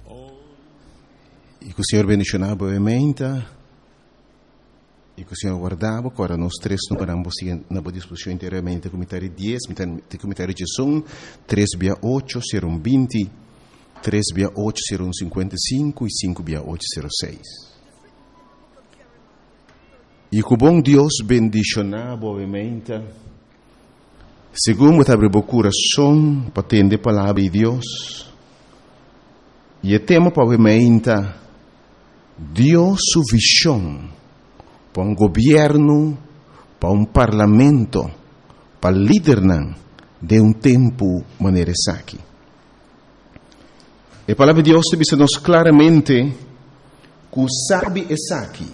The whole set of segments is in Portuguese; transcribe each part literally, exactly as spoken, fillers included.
E que o Senhor bendicionava brevemente, e que o Senhor guardava, agora nós três não paramos na boa disposição inteiramente, comentário dez, comentário de som, três via oito, zero um vinte, três via oito, zero um cinquenta e cinco e cinco via oito, zero seis. E que o bom Deus bendicionava brevemente, segundo abre o coração para atender a palavra de Deus, e o tema brevemente, Deus sua visão para um governo, para um parlamento, para liderar de um tempo maneira aqui. A palavra de Deus diz-nos claramente que sabe essa aqui,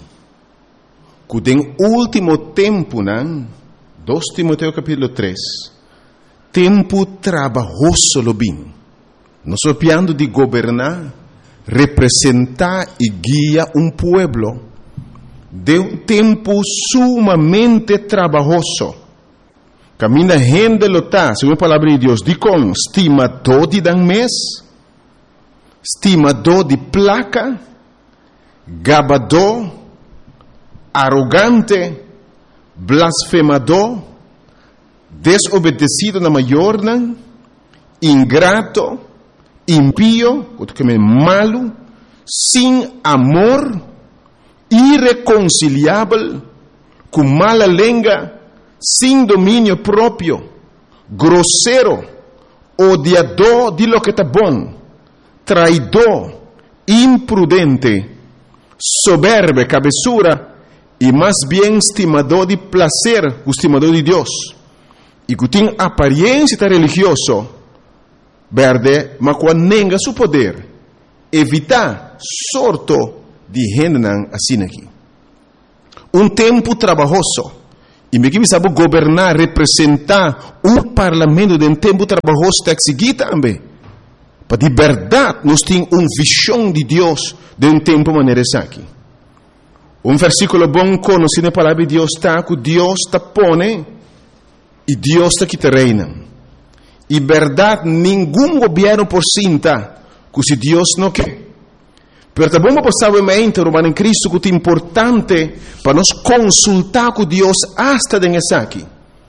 que no último tempo, dois Timoteo capítulo três, tempo trabalhoso lo bem. Nós estamos falando de governar, representar e guiar um pueblo de um tempo sumamente trabalhoso. Camina gente lota, segundo a palavra de Deus, de com estimador de dan mês, estimador de placa, gabador, arrogante, blasfemador, desobedecido na maior, ingrato, impío, malo, sem amor, irreconciliável, com mala língua, sem domínio próprio, grosseiro, odiador de lo que está bom, traidor, imprudente, soberbo, cabeçura, e mais bem estimador de prazer, estimador de Deus, e que tem aparência religiosa, verde, mas com nenga seu poder, evitar sorto de gente assim aqui. Um tempo trabalhoso, e me que sabe governar, representar um parlamento de um tempo trabalhoso tem que seguir também. Para de verdade, nós temos uma visão de Deus de um tempo maneira aqui. Um versículo bom conhecido na palavra de Deus está que Deus está pone e Deus está que te reina. E verdade, nenhum governo por cinta que se Deus não quer. Pero também passar o mente romano em Cristo que é importante para nós consultar com Deus hasta dessa aqui.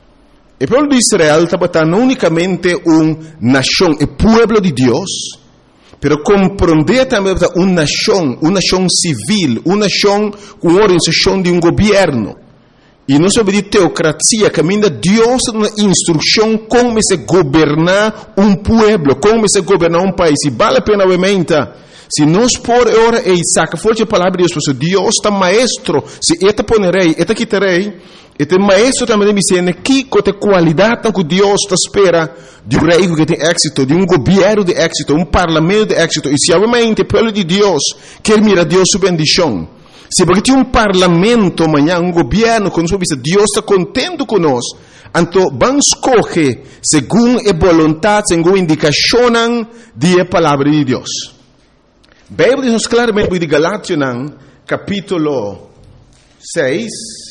O povo de Israel estava não unicamente uma nação, o povo de Deus, pero compreender também uma nação, uma nação civil, uma nação com organização de um governo. E não sobre de teocracia, caminha Deus na instrução como se governar um povo, como se governar um país. E vale a pena obviamente, se nós por hora e saca forte a palavra de Deus, porque Deus está maestro, se eta ponerei, eta quitarei, este maestro também me ensina que com a qualidade que Deus está espera de um rei que tem êxito, de um governo de êxito, um parlamento de êxito. E se obviamente o povo de Deus quer mirar Deus sua bendição, se porque tem um parlamento amanhã, um governo, quando Deus está contente conosco, então vamos escolher segundo a vontade, segundo a indicação da palavra de Deus. A Bíblia diz claramente de Galátias, capítulo seis,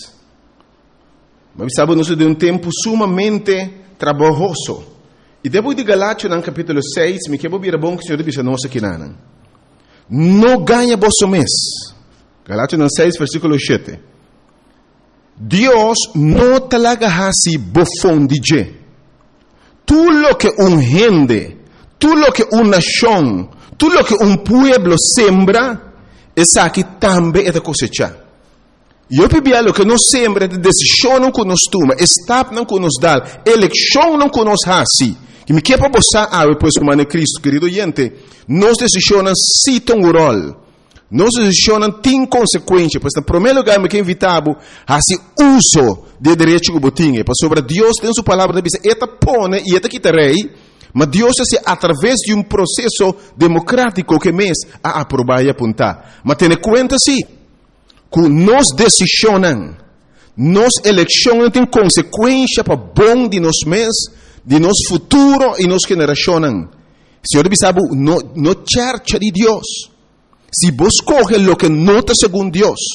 mas sabemos de um tempo sumamente trabalhoso. E depois de Galátias, capítulo seis, me quero vir a bom que o Senhor diz a nós aqui, não ganha vosso mês. Galátias seis, versículo sete. Deus não talaga hasi bofão de je. Tu lo que um gente, tu lo que uma nação, tu lo que um pueblo sembra, essa aqui também é da cosecha. E eu pedi lo que nós sembra, de decisão não que nos toma, estado não que nos dá, eleição não que nos hasi. Que me quer para você, ah, depois como é Cristo, querido gente, nós decisões citam o rol. Nós decisões têm consequências, pois, no primeiro lugar, me quer invitar a se uso de direito que botinha, pois sobre Deus tem sua palavra, diz, eta pone e eta quitarei, mas Deus é através de um processo democrático que mês a aprovar e apontar. Mas tenha conta sim, que nós decisões, nós eleições têm consequência para bom de nós mesmos, de nosso futuro e nossa geração. Senhor, sabe, no, no church de Deus. Se vos coge lo que não está segundo Deus,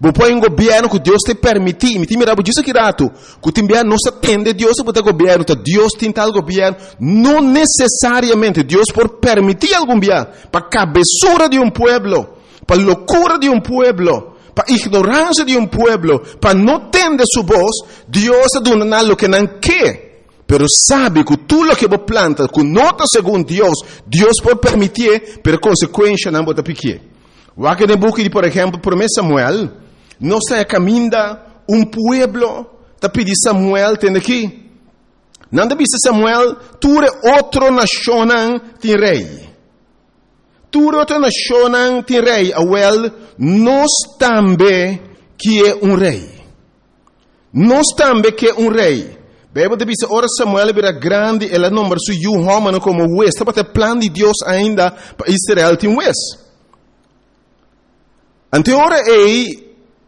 Você põe um governo que Deus te permite. Me mira, você diz que rato, que te envia não se atende Deus para o governo, Deus tem tal governo. Não necessariamente Deus por permitir algum dia para a cabeçura de um pueblo, para a loucura de um pueblo, para a ignorância de um pueblo, para não tender sua voz, Deus está dando algo que não quer. Pero sabe que tudo o que você planta, que nota segundo Deus, Deus pode permitir, por consequência não pode pequer. O que no book de, por exemplo, primeiro Samuel, não está caminhando um pueblo, está pedindo Samuel, tem aqui. Não deve ser Samuel, tu é outra nação, tem rei. Tu é outra nação, tem rei. Awel, nós também que é um rei. Nós também que é um rei. Bebe deve ser, ora Samuel vira grande, ela nombra su Yuhomano como juez. Está para ter plano de Deus ainda para Israel, tem juez. Ante ora é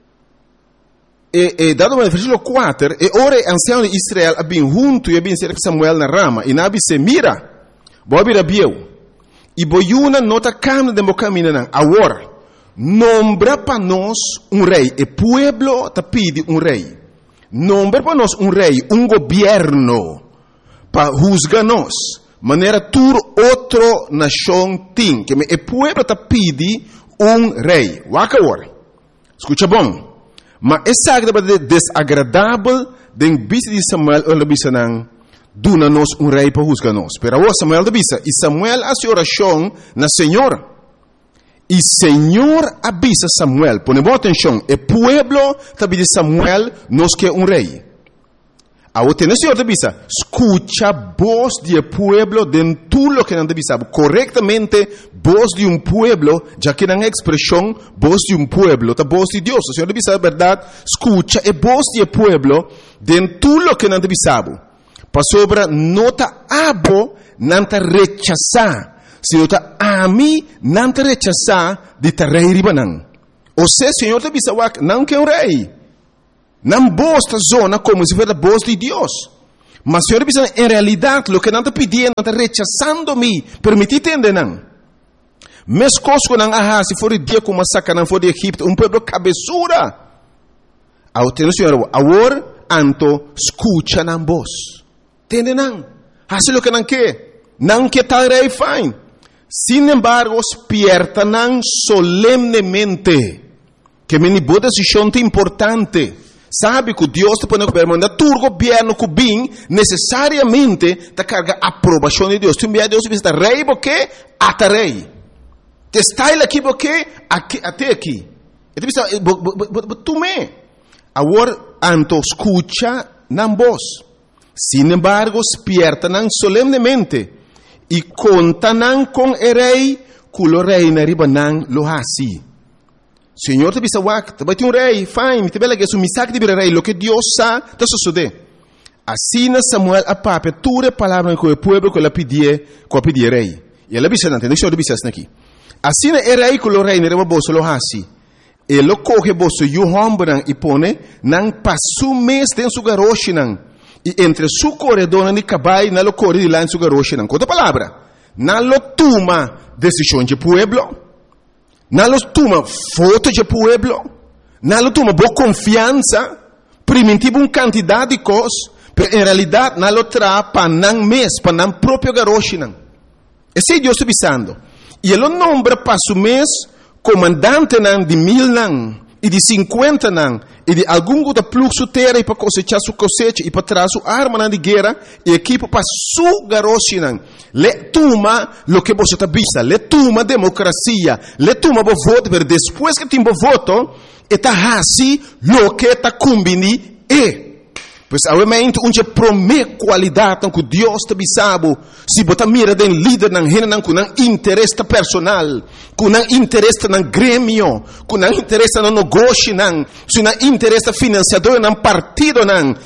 E, e dado no versículo quatro, e ora ancião de Israel abin junto e abin cerca Samuel na rama, e nabi se mira, bo bira bieu, e boiuna nota camina de mo camina nan, agora, nombra para nós um rei, e pueblo te pide um rei, nombra para nós um rei, um governo, para juzgar nós, maneira tur outro nação tem, que e pueblo te pide um rei, waka agora, escuta bom, mas essa é desagradável den vista de Samuel ou vista não duna nos um rei para juzgar nós. Pero o Samuel avisa e Samuel hace oração na Senhor. E Senhor avisa Samuel, põe boa atenção, e pueblo também de Samuel nos quer um rei. A o Senhor avisa, escucha voz de pueblo dentro lo que não avisa, corretamente voz de um pueblo, já que não é expressão voz de um pueblo, tá voz de Deus. O Senhor avisa a verdade, escucha e voz de pueblo dentro lo que não avisa. Para sobre nota abo não te rechazar, se nota a mim não te rechazar de te rei ribanan. Ou seja, o Senhor avisa, não quer um rei. Não bosta zona como se fosse a voz de Deus. Mas o Senhor diz, em realidade, o que não está pedindo, não está rechazando-me, permitir entender, não. Mas coisas que não há, se for dia como a saca, não for de Egipto, um povo cabeçura. Ao ter o Senhor, agora, anto, escucha na voz. Entende, não? Faz o que não quer. Não quer tal rei, fine. Sin embargo, despierta, não, solemnemente. Que me boa decisão importante. Sabe que Deus te põe no governo, mas tu governo que bem, necessariamente, te carga a aprovação de Deus. Tu envia Deus e diz, rei, porque até rei. Te está ele aqui, porque até aqui. E tu diz, tu me. Agora, anto escucha na voz. Sin embargo, despierta nan solemnemente. E conta nan com o rei, que o rei na riba nan lo hasi. Senhor te bisa wak, te vai ter um rei, fine, te bela que é o misak de vir rei, lo que Deus sa, te sucede. Assim Samuel a pape, tudo palavra que o povo que ela pedia, que pedia rei. E ela bisa nante, deixa eu bisa aqui. Assim é rei que o rei ne reba bolso lo hasi. Ele coge bolso yu hombran e pone, nan passo mês den su garoshi nan. E entre su corredor ni cabai, na lo corre de lá em su garoshi nan. Outra palavra, na lo toma decisão de pueblo. Não toma foto de pueblo, não toma boa confiança, primitivo uma quantidade de coisas, mas em realidade não traz para não mês, para não próprio garoche. Esse é Deus está avisando. E ele nombra para o mês comandante de mil não, e de cinquenta não, e de algum outro fluxo terra para cosechar sua cosecha, e para trazer sua arma de guerra, e equipo para sua garoche. Le toma lo que você está vista, le toma democracia, le toma o voto, mas depois que tem o voto, está assim lo que está combini e. Pois, obviamente, onde promete qualidade que Deus te bisabo, se você mira den líder não rena com um interesse personal, com um interesse no grêmio, com um interesse no negócio, não, se um interesse financiador no partido, não,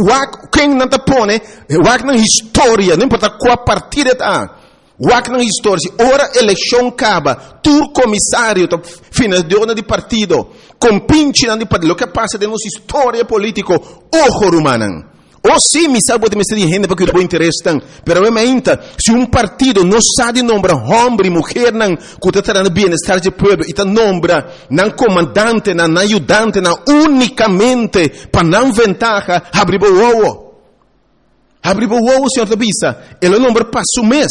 quem não te põe, o na história, não importa qual partido está. Wak na história, ora eleição acaba, tu comissário, tu financiador de partido, compinche de partido, o que passa de nossa história política, ojo rumanan, Ou sim, me sabe me ser gente porque o interesse tem. Pero realmente, se um partido não sabe nombrar homem e mulher não que está trazendo bem-estar do povo e está nombra não comandante, não ajudante, não unicamente para não ventaja, abre o ovo. Abre o ovo, senhor Tabisa. Ele nombra para o mês.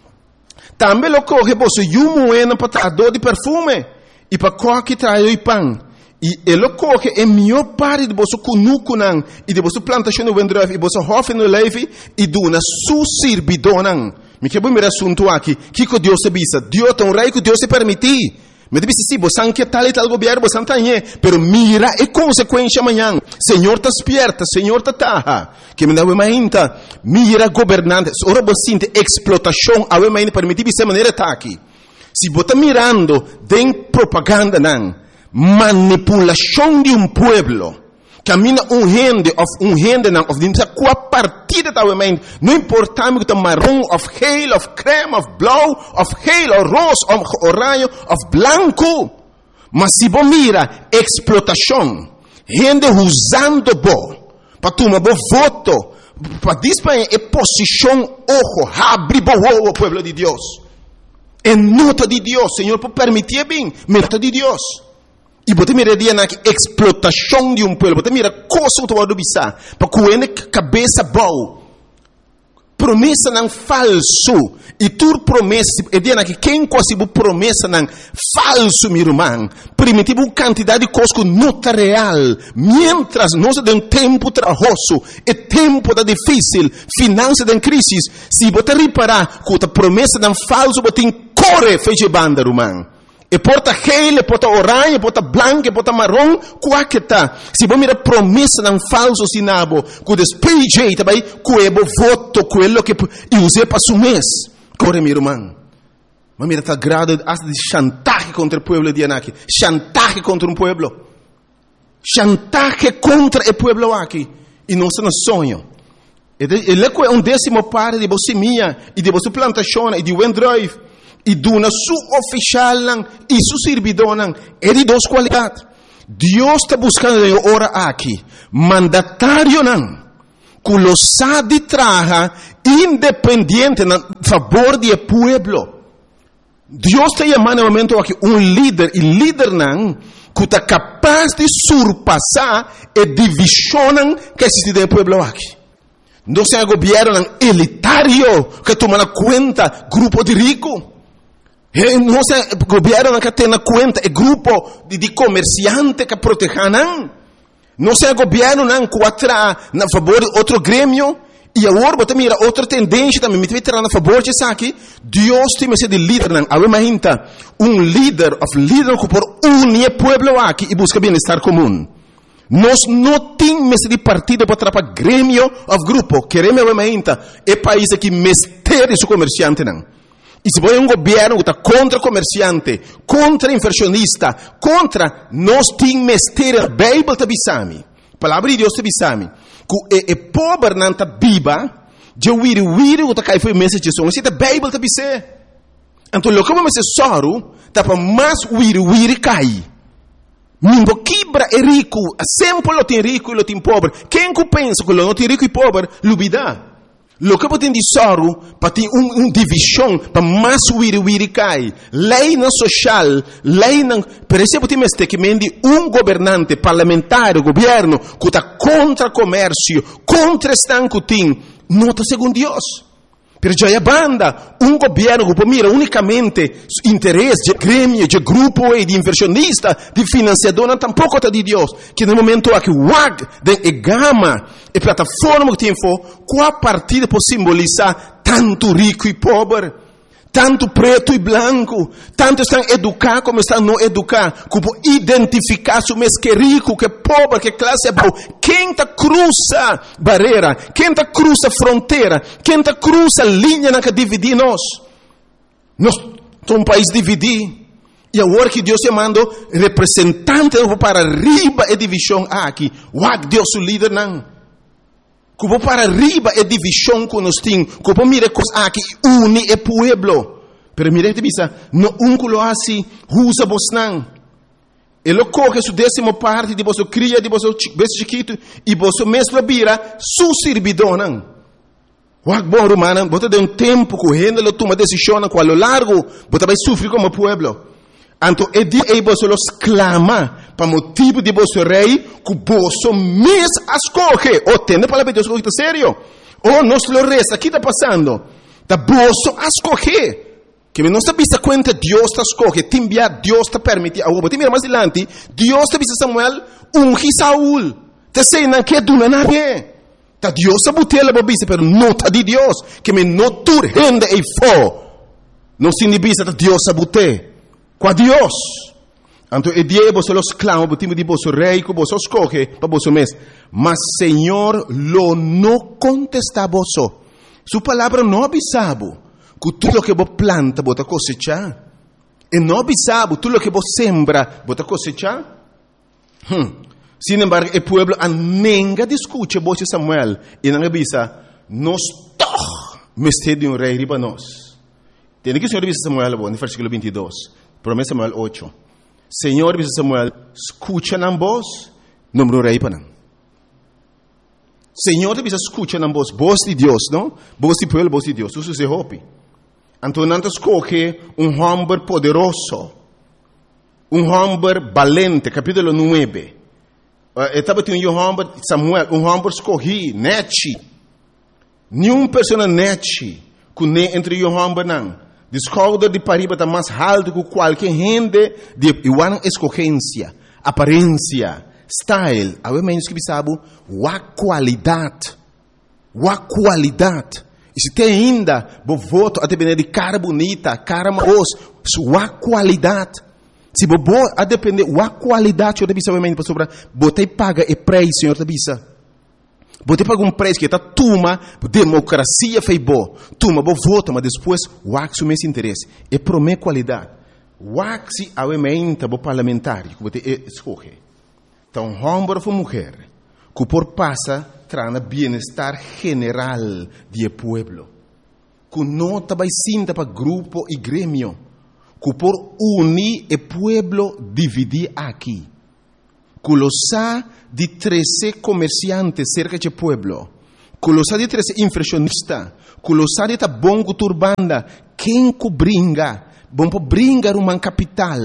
Também lo coge você e um moeda para trazer de perfume e para coque trazer o pão. E ele coge a melhor parte de você cunuco não e de você plantação no vendreve e você hofe no leve e dona su servidor não. Me quer primeiro assunto aqui. Que que Deus se bisa? Deus tem um rei que Deus se permitir. Me diz sim, você não quer tal e tal governo, você não tem, pero mira a consequência amanhã. Senhor está esperta, Senhor está taha. Que me dá uma ainda, mira governante. Ora você sente explotação, a uma ainda permitir dessa maneira tá aqui. Se você está mirando, tem propaganda não. Manipulação de um pueblo. Camina um rende, of um rende não, of dinsa qua partida da mente. Não importa me que tá marrom, of geel, of creme, of blau, of geel, of rosa, of orange, of blanco. Mas se você mira explotação, rende usando bo, para tomar bo voto, para disparar a posição ojo, abre bo o pueblo de Deus. É nota de Deus, Senhor, por permitir bem, nota de Deus. E você mira dia na explotação de um povo, você mira coisa que tu vai bisa, para coene cabeça boa, promessa não falso, e tu promessa, é dia na que quem quase bu promessa não falso, meu irmão, primitivo uma quantidade de coisas que não está real, mientras nós temos um tempo trabalhoso, e tempo da difícil, finanças em crise, se você reparar que a promessa não falso, você corre, feche banda, irmão. E porta gel, e porta orange, e porta branco, e porta marrom, qual que tá? Se você mira promessa não falso sinabo, que despeje também, que é voto, quello que e use para su mês. Corre, meu irmão. Mas mira, tá grado de chantaje contra o povo de Anaki. Chantaje contra um povo. Chantaje contra o povo aqui. E não se nos sonho. Ele é um décimo parte de você minha, e de você plantação, e de Wendrive. E dona su oficial e su servidor é de duas qualidades. Deus está buscando agora aqui mandatário não, que lo sabe traga independente a favor do povo. Deus está chamando no momento aqui um líder e líder não que está capaz de surpassar a divisão que existe no povo aqui. Não é um governo elitário que toma na conta grupo de ricos. Não é o governo que tem na conta é grupo de, de comerciantes que protegem. Não é o governo que atrai na favor de outro grêmio. E agora você mira outra tendência também. Me vai na favor de isso aqui. Deus tem que ser de líder. Imagina um líder, of líder que por unir o povo aqui e busca bem-estar comum. Nós não temos de partido para atrapalhar grêmio ou grupo. Queremos, imagina, é país que mestre seu comerciante não. E se você é um governo que está contra comerciante, contra inversionista, contra, nós temos mestre a Bíblia está bisami. A palavra de Deus está bisami. Que é pobre não está biba, de wiri wiri que está caindo foi mensagem de som. Se a Bíblia está bisé. Então, o que vamos ser soro, está para mais wiri wiri cai. Nimbo quebra é rico, sempre lo tem rico e lo tem pobre. Quem que pensa que lo não tem rico e pobre, lubida. Lo que tem de soro, para ter uma um divisão, para mais wiri wiri cai. Lei não social, lei não... Por exemplo, tem este que mende um governante parlamentar, governo, que está contra comércio, contra estanco tem, não está segundo Deus. Pero já é banda, um governo que mira unicamente interesse de grêmio, de grupo e de inversionista, de financiador, não tampouco está de Deus. Que no momento aqui, o W A G, de gama, e plataforma que tem, qual partida pode simbolizar tanto rico e pobre, tanto preto e branco, tanto estão educados como estão não educados, como identificar se mês que é rico, que é pobre, que classe é boa. Quem está cruza barreira, quem está cruza fronteira, quem está cruza linha na que divide nós. Nós somos um país dividido. E agora que Deus mandou representante para arriba a divisão aqui, o Deus o líder não. Como para arriba é divisão que nós temos. Como mira coisas aqui, une o povo. Pero mira, te bisa, no um que lo assim, usa vos não. Ele coge sua décima parte de você cria, de você beijo chiquito, e você mesmo vira su servidor. Wag bom romano, você tem um tempo correndo, ele toma decisão com a largo, você vai sofrer como pueblo. Então, é dia que você los clama para motivo de você rei, que você mesmo escolhe. Ou tende para Deus que está sério. Ou nós lo resta, o que está passando? Da você escolhe. Que não está vista conta, Deus está escolhe. Timbia, Deus está permite. Agora, te mira mais adiante, Deus está vista Samuel, ungi Saúl. Te sei, não quer do nada. Ta Deus está botando a vista, pero não está de Deus. Que me não turrende e fo. Não significa que Deus está botando. Com Deus. Então, é dia que você los clama, o time de você rei, que você escolhe para você mesmo. Mas, Senhor, lo não contesta a você. Sua palavra não avisava que tudo que você planta, você cosechar. E não avisava tudo que você sembra, você cosechar. Hum. Sin embargo, o povo anenga discute você Samuel. E não avisa, nós toch, mestre de um rei riba nós. Tem que o Senhor avisa Samuel, no versículo vinte e dois. Promessa Samuel oito. Senhor, diz Samuel, escucha na voz, número rei para não. Senhor, diz escucha na voz, voz de Deus, não? Voz de pueblo, voz de Deus. Isso se hope. Então, não escolhe um homem poderoso, um homem valente, capítulo nove. Estava tendo um homem, Samuel, um homem escolhi, nete. Nenhuma pessoa nete, que nem entre um homem não. Descobre de pariba está mais alto que qualquer gente de igual escolhência, aparência, style. Há menos que sabe a qualidade, a qualidade. E se tem ainda, o voto a depender de cara bonita, cara maos, a qualidade. Se você a depender da qualidade, eu deve saber sobre você paga e preço, senhor deve. Você paga um preço que está tuma, democracia fez bom, tuma, você vota, mas depois, o que é o seu interesse? É para minha qualidade. O que é o parlamentar, que você escolhe. Então, homem ou mulher, que por passa, traz bem-estar general do povo. Que não vai sinta para grupo e grêmio. Que por unir o povo, dividir aqui. Que lo sa de treze comerciantes cerca de pueblo, que lo sa de treze inflacionistas, que lo sa de ta bongo turbanda, quem que bringa, bom para bringar uma capital,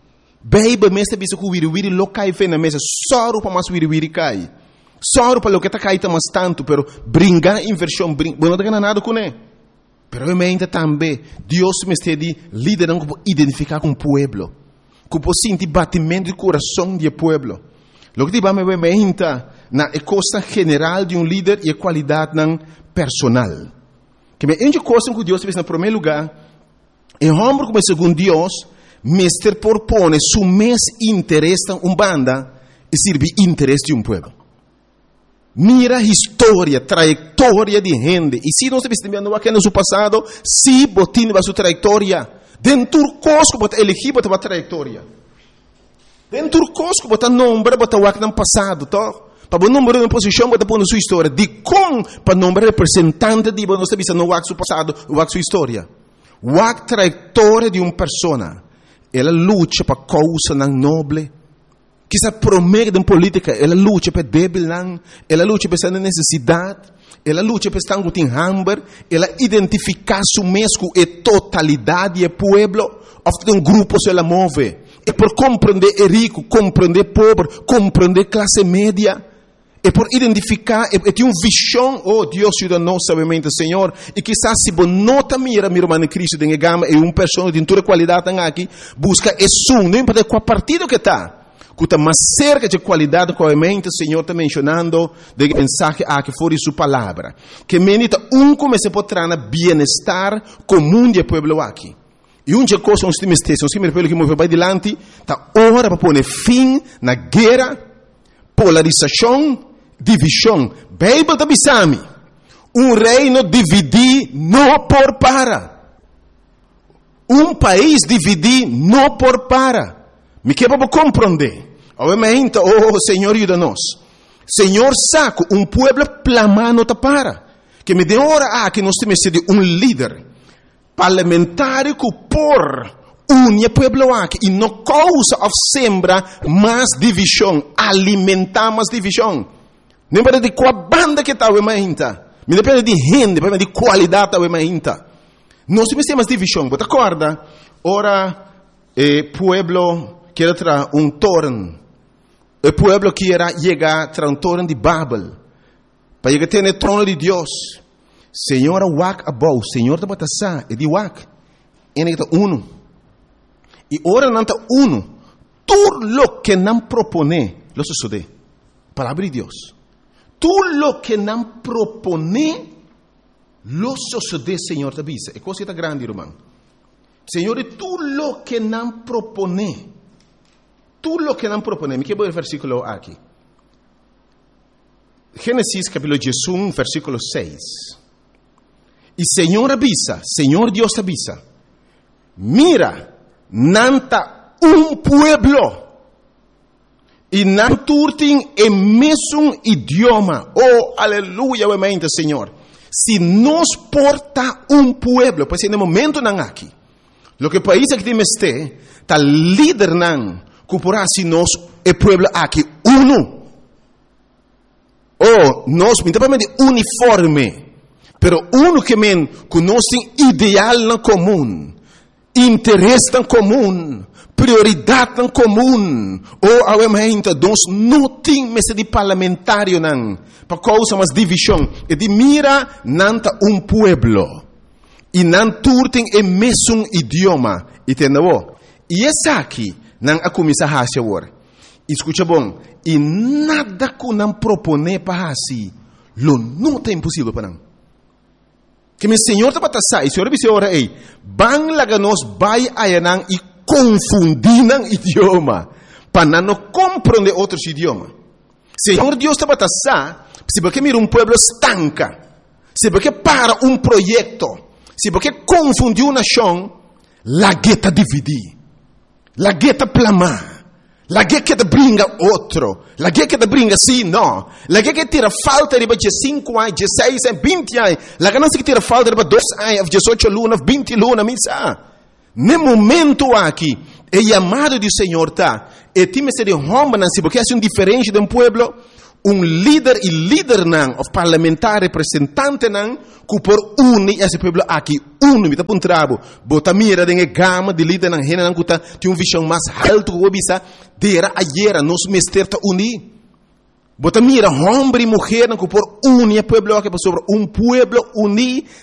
baby mesta bisa que wiri wiri lo cai fe na mesa, soro para mais wiri wiri cai, soro para lo que ta cai ta mais tanto, pero bringar inversão, bring, bom não tem nada com ele, pero ainda também Deus me está de liderando para identificar com o pueblo, que pode sentir batimento de coração do pueblo. Lo que diba me vementa na costa general de um líder e a qualidade nan personal. Que me ende coisa que Deus fez na primeiro lugar, é homem como segundo Deus, mestre propõe su mes interesse um banda e serve interesse de um povo. Mira a história, trajetória de gente. E se nós estamos vendo aqui no seu passado, se botin a sua trajetória, dentro cosco bota elegir bota a trajetória. Dentro cosco bota nombre bota o que no passado, tá? Para o número de posição bota pôr na sua história. De com para nombre representante de nós estamos no o seu passado, o sua história. O trajetória de uma pessoa. Ela luta para causa não nobre. Que se promete em política, ela luta para débil, ela luta para essa necessidade, ela luta para estar com hambre, ela identifica su mesmo e totalidade do povo, ofta um grupo se ela move, é por compreender o rico, compreender o pobre, compreender a classe média, é por identificar, é ter uma visão, oh Deus ajuda nós, sabemente, Senhor, e quizás se você não está mira, meu irmão Cristo, tem gama, é uma pessoa de toda qualidade aqui, busca esse som, não importa qual partido que está, que está mais cerca de qualidade que o Senhor está mencionando de mensagem a que for sua palavra. Que menita um comece a trazer bem-estar comum do povo aqui. E um dia coisa, uns times testes, uns times que move para adiante, está hora para pôr fim na guerra, polarização, divisão. Bíblia está bisami. Um reino dividir não por para. Um país dividir não por para. Me quer para compreender. Obviamente, oh Senhor, ajuda-nos. Senhor, saco, um povo plamando tá para. Que me dê hora a que nós temos de um líder parlamentar que por une o pueblo aqui e não causa ou sembra mais divisão, alimentar mais divisão. Não depende de qual banda que está o emainta. Não depende de gente, depende de qualidade da emainta. Nós temos mais divisão. Você acorda? Ora, o pueblo quer trazer um torno. O pueblo quer chegar a trazer um torno de Babel. Para chegar a ter o trono de Deus. Senhor, wak abou. Senhor, está batasa. E de wak. Ele está uno. E ora não está uno. Tudo lo que não propone, lo sucede. Palavra de Deus. Tudo lo que não propone, lo sucede, Senhor, te avisa. É coisa grande, irmão. Senhor, tudo lo que não propone, tudo lo que não propone. Me quero ver o versículo aqui. Gênesis capítulo um, versículo seis. E Senhor avisa, Senhor Deus te avisa. Mira, nanta um pueblo. E não turtem o mesmo idioma. Oh, aleluia, mente, Senhor. Se nos porta um pueblo, pois no momento não aqui. Lo que país que temos este, tá líder não, cuporá se nós o pueblo aqui uno. Oh, nós, principalmente uniforme. Pero uno que men conhece ideal na comum, interesse na comum, prioridade em comum. Ou ao momento, nós não temos de parlamentário não, para causa mais divisão. E de mira, nanta um pueblo. E não turtem o mesmo idioma. Entendeu? E esse aqui, não a começar a fazer agora. Escuta bom. E nada que não propone para assim, lo não é impossível para não. Que meu Senhor está para sair. Senhor, você ora aí. Bang laga nós vai ayanang e confundir o idioma, para não compreender outros idiomas. Senhor Deus está para sair. Se você mira um pueblo estanca, se você para um projeto, se você confundir uma nação, la gueta dividir, la gueta plamar. La guerra que te brinca outro. La guerra que te brinca sim, não. La guerra que tira falta de cinco anos, dezesseis anos, vinte anos. La guerra que tira falta de dois anos, dezoito lunas, vinte lunas, misa. No momento aqui, o chamado do Senhor está. E time se de homem, se porque é um diferente de um pueblo, um líder e líder não, o parlamentar representante não, que por unir esse pueblo aqui, unir, está um trabo, bota mira de gama de líder não, rena não, que tem uma visão mais alta, que obisa, dera ayer, nos mester ta unir. Bota mira, homem e mulher não, que por unir o pueblo aqui, sobre um pueblo unir,